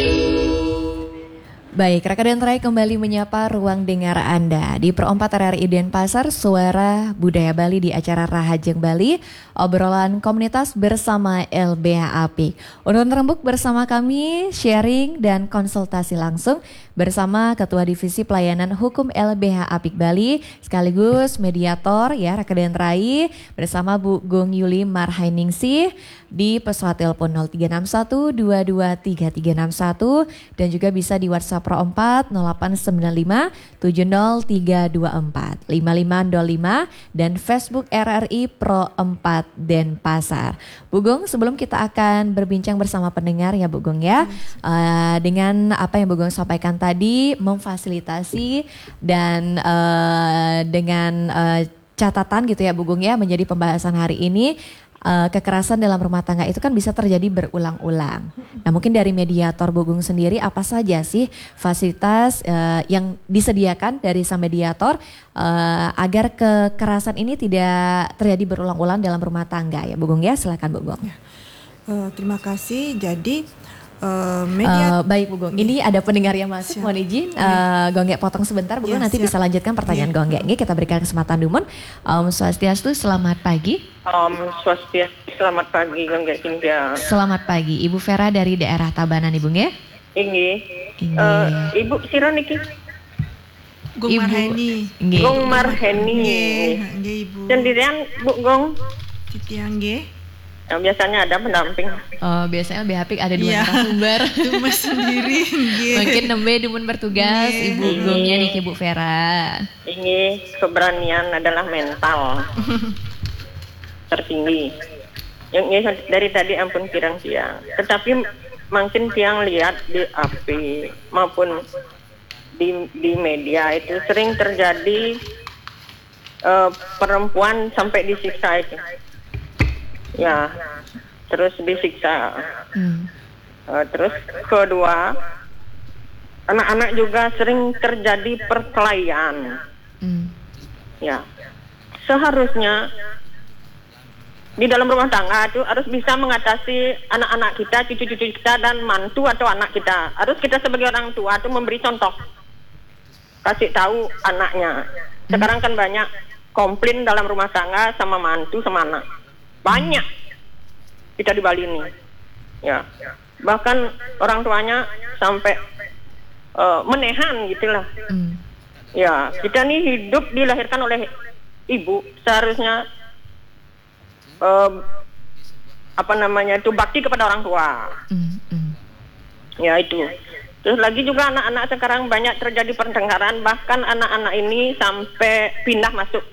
Baik, Raka dan Rai kembali menyapa ruang dengar Anda di Pro 4 RRI Denpasar, Suara Budaya Bali di acara Rahajeng Bali, obrolan komunitas bersama LBH Apik. Untuk rembuk bersama kami, sharing dan konsultasi langsung bersama Ketua Divisi Pelayanan Hukum LBH Apik Bali, sekaligus mediator ya Raka dan Rai bersama Bu Gung Yuli Marhainingsih di pesawat telepon 0361 223361 dan juga bisa di WhatsApp Pro 4 0895 70324 5505 dan Facebook RRI Pro 4 Denpasar. Bu Gung, sebelum kita akan berbincang bersama pendengar ya Bu Gung ya, dengan apa yang Bu Gung sampaikan tadi, memfasilitasi dan dengan catatan gitu ya Bu Gung ya, menjadi pembahasan hari ini. Kekerasan dalam rumah tangga itu kan bisa terjadi berulang-ulang. Nah mungkin dari mediator Bu Gung sendiri apa saja sih fasilitas yang disediakan dari sang mediator agar kekerasan ini tidak terjadi berulang-ulang dalam rumah tangga ya Bu Gung ya, silakan Bu Gung. Terima kasih. Jadi baik Bu Gung, ini ada pendengar yang masuk, mohon izin Gonggek potong sebentar Bu Gung, nanti bisa lanjutkan pertanyaan Gonggek. Kita berikan kesempatan Dumon. Swastiastu, selamat pagi. Swastiastu, selamat pagi Gonggek Cynthia. Selamat pagi, Ibu Vera dari daerah Tabanan Ibu nggih? Inggih. Ibu sira niki? Gung Marheni. Gung Marheni. Nggih Ibu. Sendirian Bu Gung? Titi nggih. Yang biasanya ada pendamping. Biasanya LBH Apik ada dua narasumber. Cuma sendiri. Mungkin nembe Dumun bertugas, Ibu Gungnya niki Bu Vera. Ini keberanian adalah mental tertinggi. Yang dari tadi ampun kirang siang. Tetapi makin siang lihat di AP maupun di media itu sering terjadi perempuan sampai disiksa itu. Ya, terus disiksa. Terus kedua, anak-anak juga sering terjadi perkelahian. Ya, seharusnya di dalam rumah tangga itu harus bisa mengatasi anak-anak kita, cucu-cucu kita dan mantu atau anak kita. Harus kita sebagai orang tua itu memberi contoh, kasih tahu anaknya. Sekarang kan banyak komplain dalam rumah tangga sama mantu sama anak. Banyak kita di Bali ini, ya. Bahkan orang tuanya sampai menehan gitulah. Ya, kita nih hidup dilahirkan oleh ibu, seharusnya itu bakti kepada orang tua. Ya itu. Terus lagi juga anak-anak sekarang banyak terjadi pertengkaran, bahkan anak-anak ini sampai pindah masuk.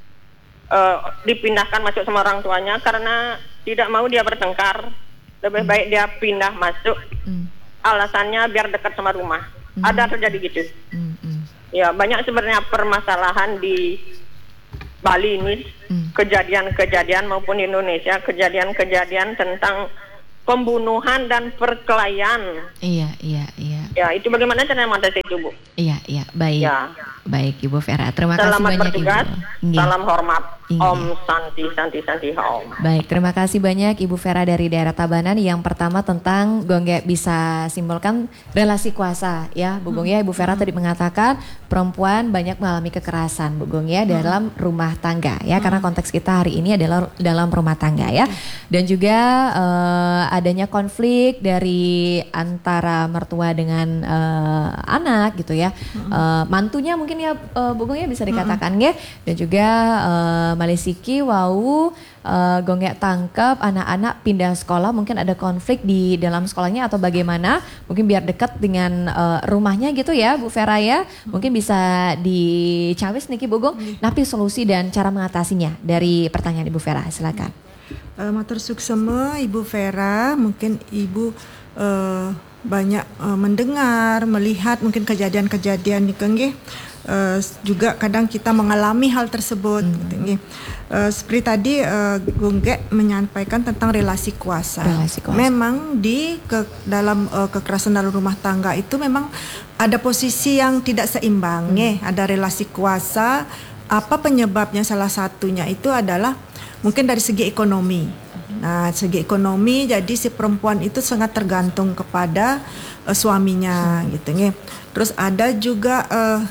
Dipindahkan masuk sama orang tuanya karena tidak mau dia bertengkar, lebih baik dia pindah masuk, alasannya biar dekat sama rumah. Ada terjadi gitu. Ya banyak sebenarnya permasalahan di Bali ini, kejadian-kejadian maupun di Indonesia, kejadian-kejadian tentang pembunuhan dan perkelahian. Iya. Ya itu bagaimana cara mengatasi itu Bu? Iya, baik. Ya. Baik Ibu Vera, terima kasih banyak bertugas, Ibu. Salam hormat. Om Santi Om. Baik, terima kasih banyak Ibu Vera dari daerah Tabanan. Yang pertama tentang Gonggek bisa simbolkan relasi kuasa ya Bu Gong ya. Ibu Vera tadi mengatakan perempuan banyak mengalami kekerasan Bu Gong ya dalam rumah tangga ya, karena konteks kita hari ini adalah dalam rumah tangga ya. Dan juga adanya konflik dari antara mertua dengan anak gitu ya. Mantunya mungkin ya Bu Gong ya bisa dikatakan ya. Dan juga Malisiki wau Gonggek tangkap anak-anak pindah sekolah, mungkin ada konflik di dalam sekolahnya atau bagaimana, mungkin biar dekat dengan rumahnya gitu ya Bu Vera ya. Mungkin bisa dicawis niki Bu Gong, napi solusi dan cara mengatasinya dari pertanyaan Ibu Vera, silakan. Matur suksema Ibu Vera, mungkin Ibu banyak mendengar, melihat mungkin kejadian-kejadian nih juga kadang kita mengalami hal tersebut. Seperti tadi Gonggek menyampaikan tentang relasi kuasa. Memang dalam kekerasan dalam rumah tangga itu memang ada posisi yang tidak seimbang. Ada relasi kuasa. Apa penyebabnya? Salah satunya itu adalah mungkin dari segi ekonomi. Nah, segi ekonomi jadi si perempuan itu sangat tergantung kepada suaminya gitu nggih. Terus ada juga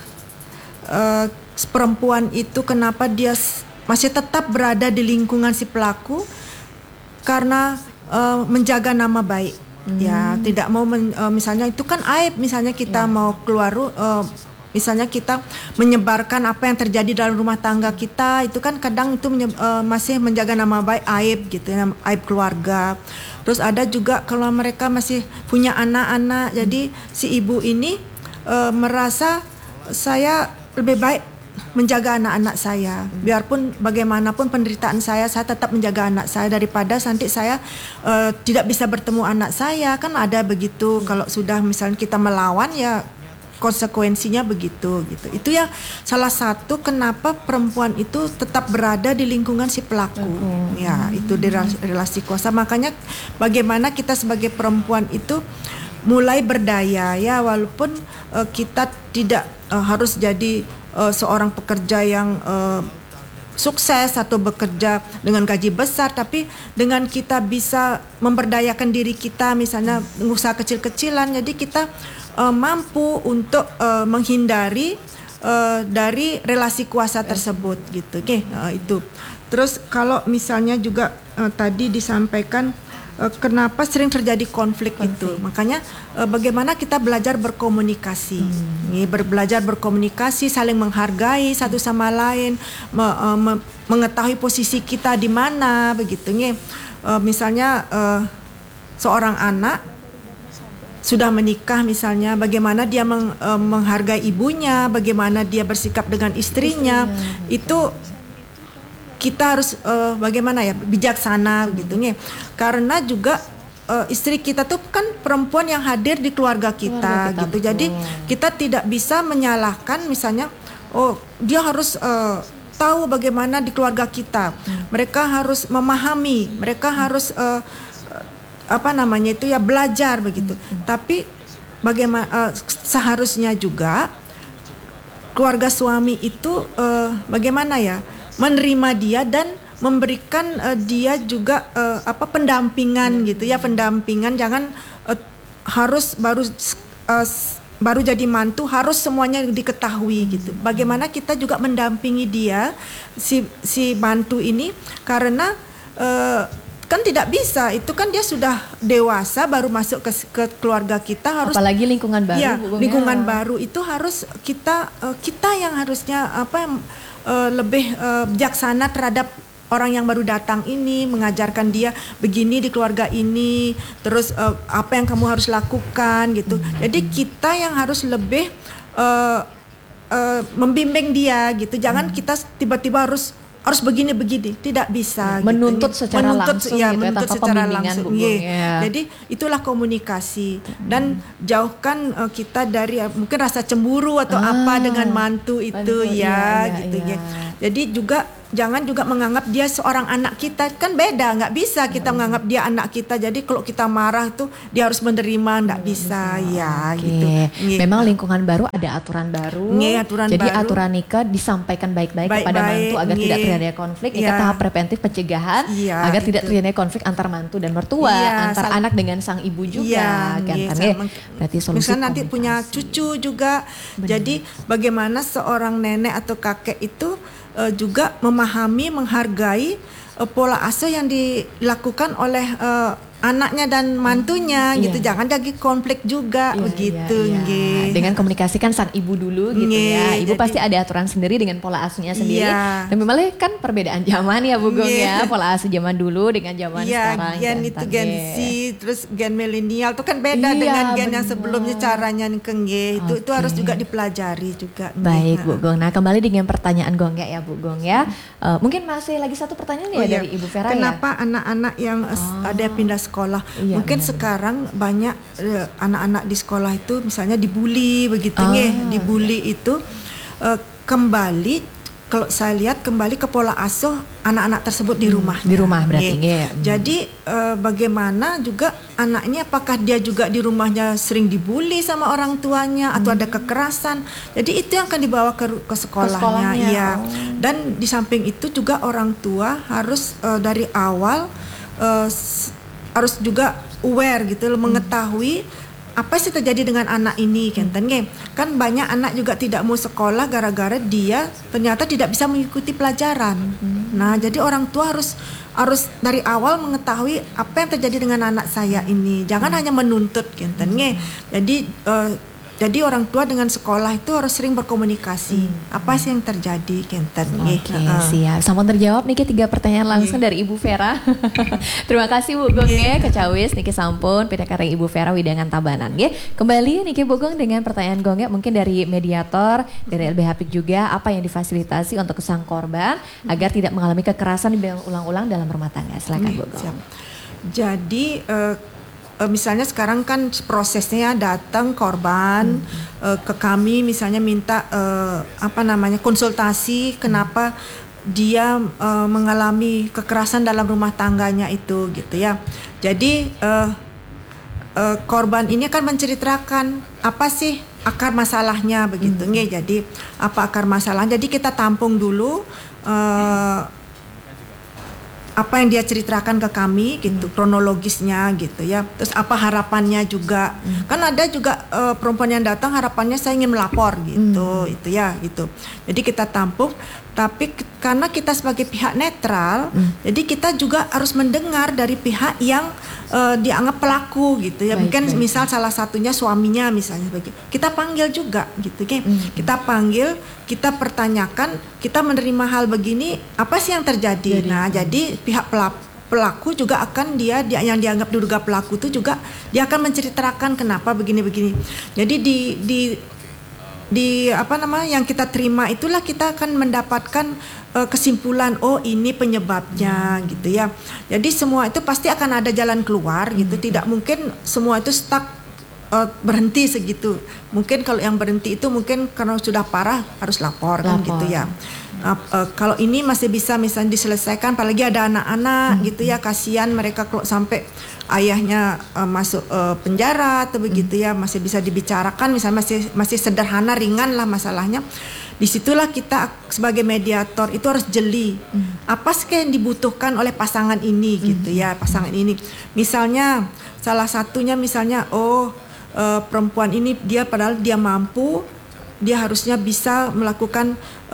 perempuan itu kenapa dia masih tetap berada di lingkungan si pelaku karena menjaga nama baik. Ya, tidak mau misalnya itu kan aib, misalnya kita mau keluar misalnya kita menyebarkan apa yang terjadi dalam rumah tangga kita, itu kan kadang itu masih menjaga nama baik, aib gitu ya, aib keluarga. Terus ada juga kalau mereka masih punya anak-anak, jadi si ibu ini merasa saya lebih baik menjaga anak-anak saya, biarpun bagaimanapun penderitaan saya tetap menjaga anak saya daripada nanti saya tidak bisa bertemu anak saya, kan ada begitu. Kalau sudah misalnya kita melawan ya konsekuensinya begitu gitu. Itu ya salah satu kenapa perempuan itu tetap berada di lingkungan si pelaku. Ya, itu di relasi kuasa. Makanya bagaimana kita sebagai perempuan itu mulai berdaya ya, walaupun kita tidak harus jadi seorang pekerja yang sukses atau bekerja dengan gaji besar, tapi dengan kita bisa memberdayakan diri kita, misalnya usaha kecil-kecilan, jadi kita mampu untuk menghindari dari relasi kuasa tersebut gitu. Oke, itu. Terus kalau misalnya juga tadi disampaikan kenapa sering terjadi konflik itu, makanya bagaimana kita belajar berkomunikasi, belajar berkomunikasi, saling menghargai satu sama lain, mengetahui posisi kita di mana begitu. Misalnya seorang anak sudah menikah misalnya, bagaimana dia menghargai ibunya, bagaimana dia bersikap dengan istrinya, itu kita harus bagaimana ya, bijaksana gitu nih. Karena juga istri kita tuh kan perempuan yang hadir di keluarga kita gitu. Betul. Jadi kita tidak bisa menyalahkan misalnya dia harus tahu bagaimana di keluarga kita. Mereka harus memahami, mereka harus belajar begitu. Tapi bagaimana seharusnya juga keluarga suami itu bagaimana ya, menerima dia dan memberikan dia juga pendampingan gitu ya, pendampingan. Jangan harus baru jadi mantu harus semuanya diketahui gitu. Bagaimana kita juga mendampingi dia si mantu ini, karena kan tidak bisa, itu kan dia sudah dewasa baru masuk ke keluarga kita, harus apalagi lingkungan baru. Ya, lingkungan baru itu harus kita yang harusnya lebih bijaksana terhadap orang yang baru datang ini, mengajarkan dia begini di keluarga ini, terus apa yang kamu harus lakukan gitu. Jadi kita yang harus lebih membimbing dia gitu. Jangan kita tiba-tiba harus begini-begini, tidak bisa menuntut gitu. Secara langsung ya, gitu, menuntut tanpa secara pembimbingan, langsung. Jadi itulah komunikasi, dan jauhkan kita dari mungkin rasa cemburu atau apa dengan mantu itu gitu. Jadi juga jangan juga menganggap dia seorang anak kita, kan beda, nggak bisa kita menganggap dia anak kita. Jadi kalau kita marah tuh dia harus menerima, nggak bisa gitu. Memang lingkungan baru ada aturan baru. Jadi baru. Aturan nikah disampaikan baik-baik kepada mantu agar tidak terjadi konflik. Nikah tahap preventif pencegahan agar tidak terjadi konflik antar mantu dan mertua, antar anak dengan sang ibu juga. Berarti solusi misalnya nanti punya cucu juga. Jadi bagaimana seorang nenek atau kakek itu juga memahami, menghargai pola asuh yang dilakukan oleh anaknya dan mantunya gitu. Jangan jadi konflik juga begitu. Dengan komunikasikan sang ibu dulu gitu ya. Ibu pasti ada aturan sendiri dengan pola asuhnya sendiri. Dan memang kan perbedaan zaman ya Bu Gong ya. Pola asuh zaman dulu dengan zaman sekarang. Gen itu Gen Z, terus gen milenial itu kan beda dengan gen yang sebelumnya caranya itu harus juga dipelajari juga. Baik Bu Gong. Nah, kembali dengan pertanyaan Gong ya Bu Gong ya. Mungkin masih lagi satu pertanyaan dari Ibu Vera. Kenapa anak-anak yang ada pindah sekolah? Mungkin sekarang banyak anak-anak di sekolah itu misalnya dibully begitu dibully itu kembali, kalau saya lihat kembali ke pola asuh anak-anak tersebut di rumah. Di rumah berarti. Jadi bagaimana juga anaknya, apakah dia juga di rumahnya sering dibully sama orang tuanya atau ada kekerasan. Jadi itu yang akan dibawa ke sekolahnya. Dan di samping itu juga orang tua harus dari awal harus juga aware gitu, mengetahui apa sih terjadi dengan anak ini kan banyak anak juga tidak mau sekolah gara-gara dia ternyata tidak bisa mengikuti pelajaran. Nah, jadi orang tua harus dari awal mengetahui apa yang terjadi dengan anak saya ini, jangan hanya menuntut jadi orang tua dengan sekolah itu harus sering berkomunikasi apa sih yang terjadi Oke, siap. Sampun terjawab niki 3 pertanyaan langsung dari Ibu Vera. Terima kasih Bu Gong kecawis niki sampun pidakari Ibu Vera Widangan Tabanan Kembali niki Bu Gong dengan pertanyaan Gong mungkin dari mediator dari LBH PIK juga, apa yang difasilitasi untuk sang korban agar tidak mengalami kekerasan ulang-ulang dalam rumah tangga. Silakan Bu Gong. Jadi misalnya sekarang kan prosesnya datang korban ke kami misalnya minta konsultasi kenapa dia mengalami kekerasan dalam rumah tangganya itu gitu ya. Jadi korban ini akan menceritakan apa sih akar masalahnya begitu Jadi apa akar masalah? Jadi kita tampung dulu apa yang dia ceritakan ke kami gitu, kronologisnya gitu ya. Terus apa harapannya juga. Kan ada juga perempuan yang datang harapannya saya ingin melapor gitu, itu ya gitu. Jadi kita tampung, tapi karena kita sebagai pihak netral, jadi kita juga harus mendengar dari pihak yang dianggap pelaku gitu ya. Mungkin misal salah satunya suaminya misalnya begitu. Kita panggil juga gitu Kita panggil, kita pertanyakan, kita menerima hal begini, apa sih yang terjadi? Jadi pihak pelaku juga akan yang dianggap diduga pelaku itu juga dia akan menceritakan kenapa begini-begini. Jadi yang kita terima itulah kita akan mendapatkan kesimpulan, oh ini penyebabnya gitu ya. Jadi semua itu pasti akan ada jalan keluar gitu. Tidak mungkin semua itu stuck berhenti segitu. Mungkin kalau yang berhenti itu mungkin karena sudah parah harus lapor. Kan gitu ya. Kalau ini masih bisa misalnya diselesaikan, apalagi ada anak-anak gitu ya, kasihan mereka kalau sampai ayahnya masuk penjara atau begitu ya, masih bisa dibicarakan, misalnya masih sederhana ringan lah masalahnya. Disitulah kita sebagai mediator itu harus jeli apa sih yang dibutuhkan oleh pasangan ini gitu ya, pasangan ini. Misalnya salah satunya misalnya perempuan ini dia padahal dia mampu, dia harusnya bisa melakukan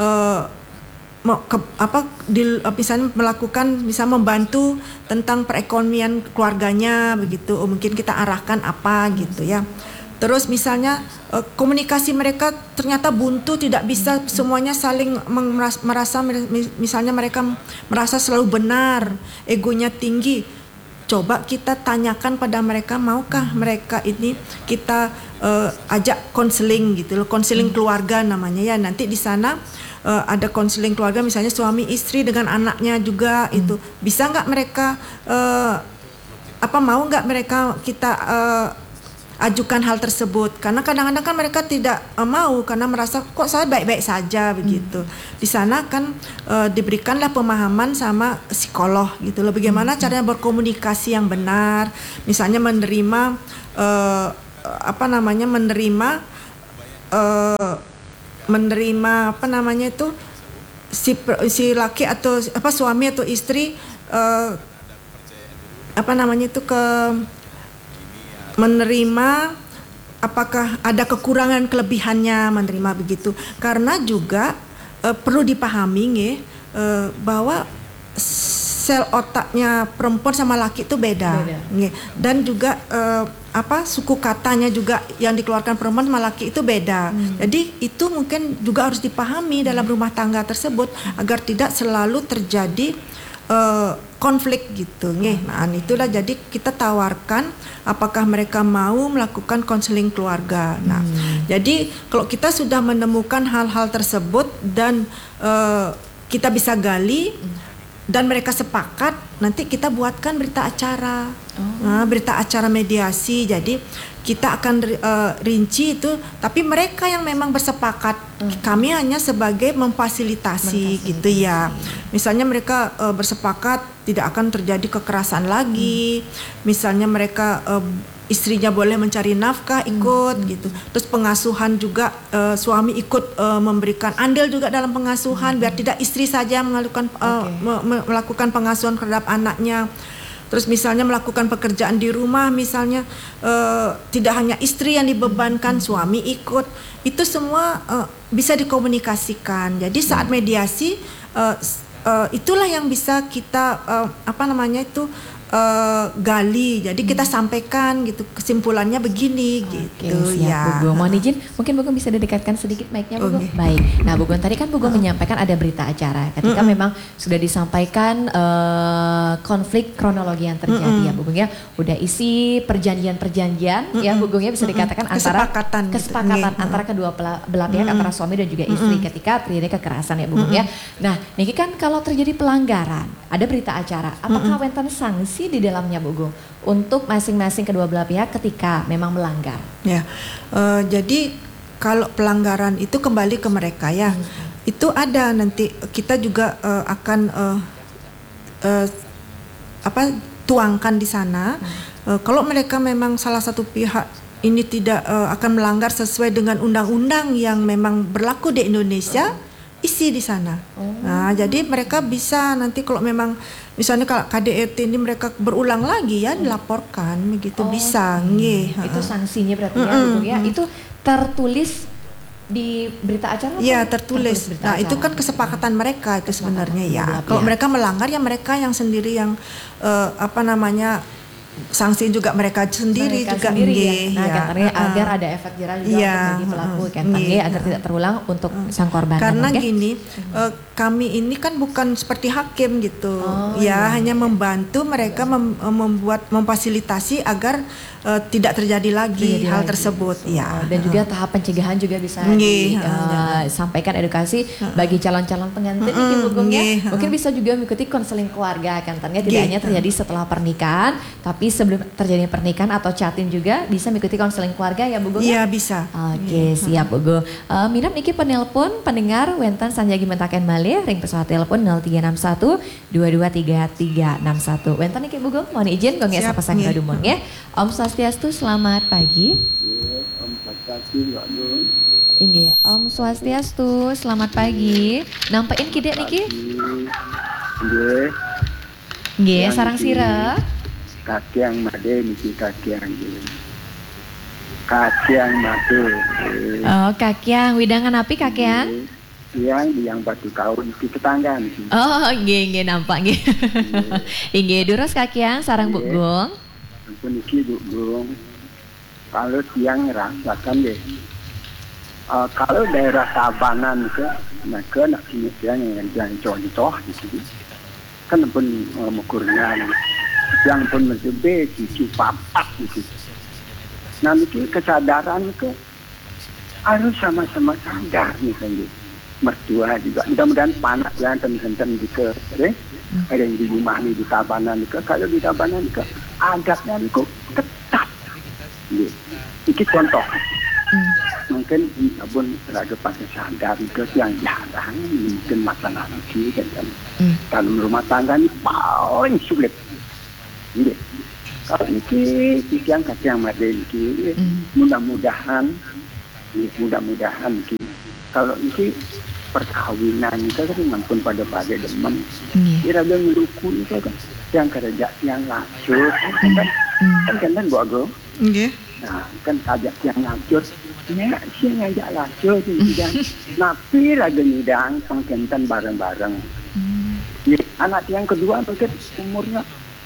misalnya membantu tentang perekonomian keluarganya begitu. Mungkin kita arahkan apa gitu ya. Terus misalnya komunikasi mereka ternyata buntu, tidak bisa semuanya saling merasa, misalnya mereka merasa selalu benar, egonya tinggi. Coba kita tanyakan pada mereka, maukah mereka ini kita ajak konseling gitu loh, konseling keluarga namanya ya. Nanti di sana ada konseling keluarga, misalnya suami istri dengan anaknya juga itu. Bisa nggak mereka mau nggak mereka kita ajukan hal tersebut, karena kadang-kadang kan mereka tidak mau karena merasa kok saya baik-baik saja begitu. Di sana kan diberikanlah pemahaman sama psikolog gitu loh, bagaimana caranya berkomunikasi yang benar, misalnya menerima si laki atau suami atau istri menerima apakah ada kekurangan kelebihannya, menerima begitu. Karena juga perlu dipahami bahwa sel otaknya perempuan sama laki itu beda. Dan juga suku katanya juga yang dikeluarkan perempuan sama laki itu beda. Jadi itu mungkin juga harus dipahami dalam rumah tangga tersebut agar tidak selalu terjadi konflik gitu. Nah, itulah jadi kita tawarkan apakah mereka mau melakukan konseling keluarga. Nah, jadi kalau kita sudah menemukan hal-hal tersebut dan kita bisa gali dan mereka sepakat, nanti kita buatkan berita acara. Berita acara mediasi. Jadi kita akan rinci itu, tapi mereka yang memang bersepakat. Kami hanya sebagai memfasilitasi gitu ya. Misalnya mereka bersepakat tidak akan terjadi kekerasan lagi. Misalnya mereka istrinya boleh mencari nafkah ikut gitu. Terus pengasuhan juga suami ikut memberikan andil juga dalam pengasuhan biar tidak istri saja melakukan pengasuhan terhadap anaknya. Terus misalnya melakukan pekerjaan di rumah, misalnya tidak hanya istri yang dibebankan, suami ikut, itu semua bisa dikomunikasikan. Jadi saat mediasi itulah yang bisa kita gali. Jadi kita sampaikan gitu, kesimpulannya begini gitu. Siap, ya. Bu Gung. Mohon izin, mungkin Bu Gung bisa didekatkan sedikit mic-nya, Bu Gung. Baik. Nah, Bu Gung tadi kan Bu Gung menyampaikan ada berita acara. Ketika memang sudah disampaikan konflik kronologi yang terjadi ya, Bu Gung ya. Udah isi perjanjian-perjanjian ya, Bu Gung ya, bisa dikatakan antara kesepakatan antara kedua belah pihak, antara suami dan juga istri ketika terjadi kekerasan ya, Bu Gung ya. Nah, niki kan kalau terjadi pelanggaran, ada berita acara. Apakah wonten sanksi di dalamnya, Bu Gung, untuk masing-masing kedua belah pihak ketika memang melanggar? Ya, jadi kalau pelanggaran itu kembali ke mereka ya. Itu ada nanti kita juga akan tuangkan di sana. Kalau mereka memang salah satu pihak ini tidak akan melanggar sesuai dengan undang-undang yang memang berlaku di Indonesia, isi di sana. Nah, jadi mereka bisa nanti kalau memang misalnya kalau KDRT ini mereka berulang lagi ya dilaporkan begitu bisa. Itu sanksinya berarti ya, Bu Gung ya. Itu tertulis di berita acara? Iya, tertulis. Nah, itu kan kesepakatan mereka itu sebenarnya ya. Kalau mereka melanggar ya mereka yang sendiri yang sanksi juga mereka sendiri ya. Nah, katanya agar ada efek jerah juga bagi pelaku agar tidak terulang untuk sang korban. Karena gini, kami ini kan bukan seperti hakim gitu. Hanya membantu mereka memfasilitasi agar tidak terjadi lagi hal tersebut ya. Dan juga tahap pencegahan juga bisa disampaikan edukasi bagi calon-calon pengantin Bu Gung ya. Mungkin bisa juga mengikuti konseling keluarga kan, tidak hanya terjadi setelah pernikahan, tapi sebelum terjadi pernikahan atau chatin juga bisa mengikuti konseling keluarga ya, Bu Gung? Iya, bisa. Oke, siap Bu Gung. Minap niki penelpon pendengar Wentan Sanjagi Mentaken Malih, ring pesawat telepon 0361 223361. Wentan niki Bu Gung, mohon izin Gong ya sapa sang dumon ya. Om Swastiastu, selamat pagi. Om Swastiastu, Mbak Gung. Inggih, Om Swastiastu, selamat pagi. Nampain kidek niki? Nggih, sarang sira. Kakiang made niki kakiang made. Oh, kakiang widangan api kakiang? Yang batu kaun di tetangga niki. Oh, nggih nampak nggih. Inggih, durus kakiang sarang Bu Gung. Ampun niki Bu Gung. Kalau tiang rasakan deh. Kalau daerah Tabanan ke maka nak sini yang contoh di sini. Kan pun mengukurnya yang pun menjebe cucu papak gitu. Nanti kesadaran ke harus sama-sama sadar misalnya. Mertua juga mudah-mudahan panas ya teman-teman di ke ada yang di rumah nih di Tabanan ke kalau di Tabanan ke adatnya kok ketat. Ini contoh. Mungkin pun raga pakai sadar ke yang jarang mungkin masalah ini kan. Dalam rumah tangga ini paling sulit. Kalau ini yang kacang made ini mudah-mudahan kalau ini perkawinan itu kan mampun pada demen kira-kira meluku itu kan yang kerja yang lacur kan Bu Agung. Nah kan ajak yang lacur nya sih ngajak lacur dan napi lagi ngidang pengkentan bareng-bareng. Anak yang kedua mungkin umurnya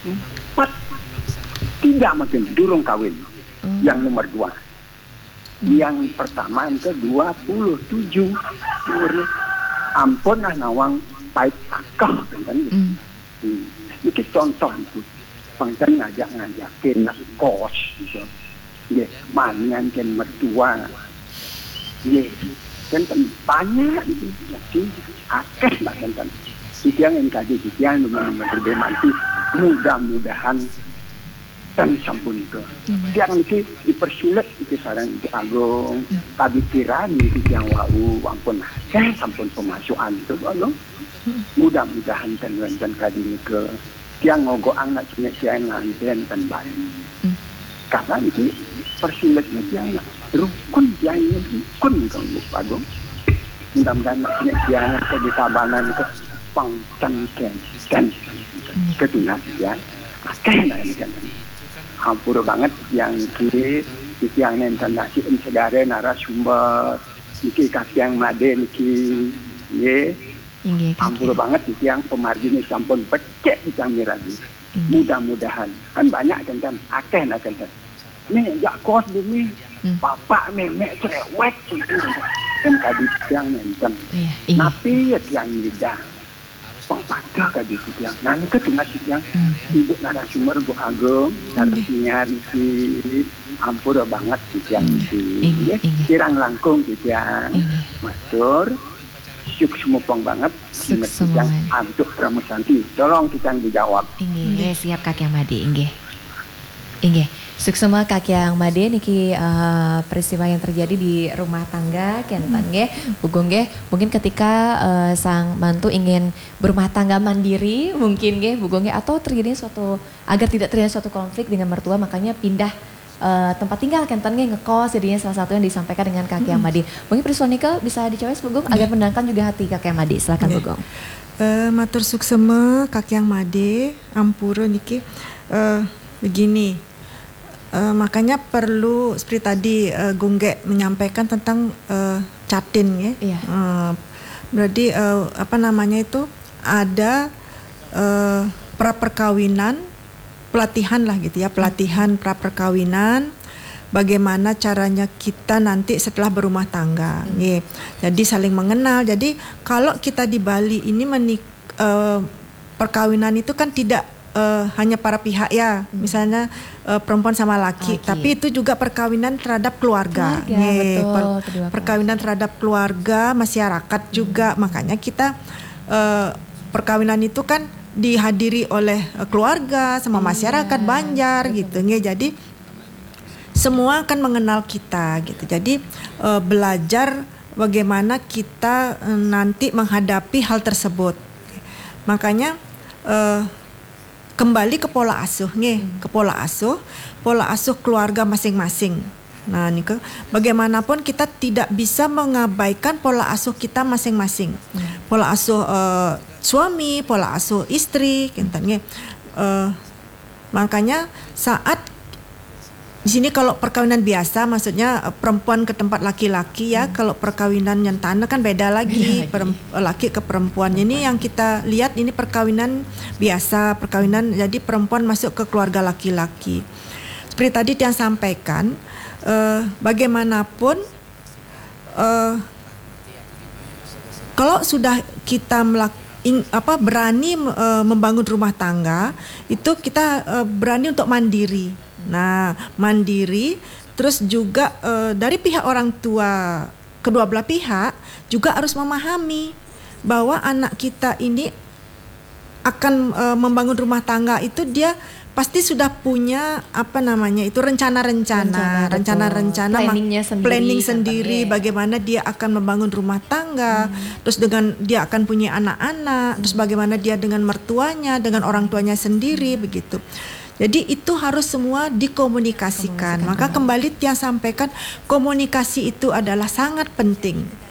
3 makin durung kawin. Yang nomor 2. Yang pertama itu 27 umurnya. Ampun nawang pahit akah kan. Itu contoh itu. Pangkan ngajakin kos gitu. Nggih, mangan kan mertua. Nggih. Kan banyak itu. Jadi akeh Mbak kan. Yang NKD yang berbeda mudah-mudahan dan sampun itu. Yang itu dipersulit itu sarang di Agung. Tadi kira itu yang wau ampun. Sampun pemasukan itu Agung. Mudah-mudahan dan kadi ke yang ngogo anak siang lanten dan baik. Karena itu persulitnya yang rukun yang rukun kan Agung. Mudah-mudahan siang di Tabanan itu pangcan dan ketunas ya akeh lah ini kan. Hampura banget yang kiri yang nenten nasi segare narasumber niki Kakyang Made niki ye hampura banget yang pemargi ni sampun becek yang miragi. Mudah-mudahan kan banyak kan akeh lah kan. Ni jak kos ni bapak memek cerewet kan kadi yang nenten. Napi yang lidah pada kadi yang nanti ketengah yang ibu narasumber bu ageng narasinya risi ampura banget yang di kirang langkung yang matur syuk semupong banget yang untuk Pramusanti tolong kita dijawab. Inggih siap Kakyang Made inggih suksema Kakyang Made niki peristiwa yang terjadi di rumah tangga kenten nggih Bugong nggih mungkin ketika sang mantu ingin berumah tangga mandiri mungkin nggih Bugong nggih atau terjadi suatu agar tidak terjadi suatu konflik dengan mertua makanya pindah tempat tinggal kenten nggih ngekos jadinya salah satu yang disampaikan dengan Kakyang Made. Mungkin peristiwa niki bisa dicoba Bugong agar menenangkan juga hati Kakyang Made. Silakan Bugong. Matur suksema Kakyang Made ampura niki begini. Makanya perlu seperti tadi Gunggek menyampaikan tentang catin ya. Iya. Berarti apa namanya itu ada pra perkawinan pelatihan lah gitu ya pelatihan pra perkawinan bagaimana caranya kita nanti setelah berumah tangga. Jadi saling mengenal. Jadi kalau kita di Bali ini perkawinan itu kan tidak hanya para pihak ya, misalnya perempuan sama laki, tapi itu juga perkawinan terhadap keluarga. Perkawinan terhadap keluarga, masyarakat juga. Makanya kita perkawinan itu kan dihadiri oleh keluarga sama masyarakat Banjar gitu. Jadi semua akan mengenal kita gitu. Jadi belajar bagaimana kita nanti menghadapi hal tersebut. Makanya kembali ke pola asuh ke pola asuh keluarga masing-masing. Nah, Nike, bagaimanapun kita tidak bisa mengabaikan pola asuh kita masing-masing. Pola asuh suami, pola asuh istri, makanya saat di sini kalau perkawinan biasa maksudnya perempuan ke tempat laki-laki ya. Kalau perkawinan yang tanah kan beda lagi. Laki ke perempuan. Ini yang kita lihat ini perkawinan biasa, perkawinan jadi perempuan masuk ke keluarga laki-laki. Seperti tadi yang sampaikan bagaimanapun kalau sudah kita berani membangun rumah tangga itu kita berani untuk mandiri. Nah, mandiri terus juga dari pihak orang tua kedua belah pihak juga harus memahami bahwa anak kita ini akan membangun rumah tangga itu dia pasti sudah punya rencana-rencana planning sendiri bagaimana dia akan membangun rumah tangga, terus dengan dia akan punya anak-anak, terus bagaimana dia dengan mertuanya, dengan orang tuanya sendiri begitu. Jadi itu harus semua dikomunikasikan. Maka kembali Tia sampaikan komunikasi itu adalah sangat penting.